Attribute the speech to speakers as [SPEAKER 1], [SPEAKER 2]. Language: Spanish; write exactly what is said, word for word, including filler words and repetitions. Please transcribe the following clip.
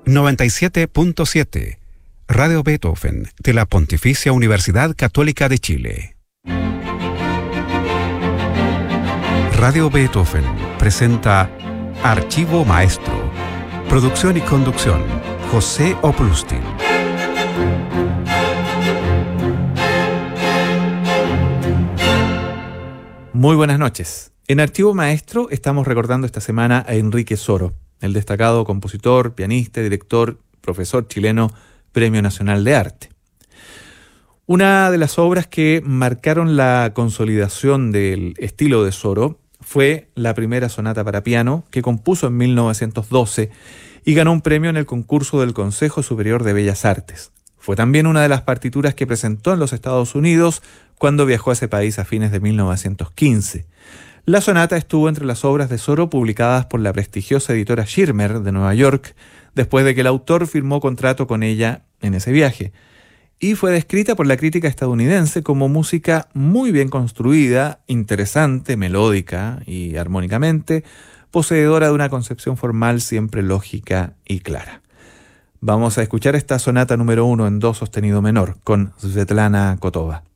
[SPEAKER 1] noventa y siete punto siete, Radio Beethoven, de la Pontificia Universidad Católica de Chile. Radio Beethoven presenta Archivo Maestro. Producción y conducción, José Oplustin.
[SPEAKER 2] Muy buenas noches. En Archivo Maestro estamos recordando esta semana a Enrique Soro, el destacado compositor, pianista, director, profesor chileno, Premio Nacional de Arte. Una de las obras que marcaron la consolidación del estilo de Soro fue la primera sonata para piano que compuso en mil novecientos doce y ganó un premio en el concurso del Consejo Superior de Bellas Artes. Fue también una de las partituras que presentó en los Estados Unidos cuando viajó a ese país a fines de mil novecientos quince. La sonata estuvo entre las obras de Soro publicadas por la prestigiosa editora Schirmer de Nueva York, después de que el autor firmó contrato con ella en ese viaje, y fue descrita por la crítica estadounidense como música muy bien construida, interesante, melódica y armónicamente, poseedora de una concepción formal siempre lógica y clara. Vamos a escuchar esta sonata número uno en do sostenido menor con Svetlana Kotova.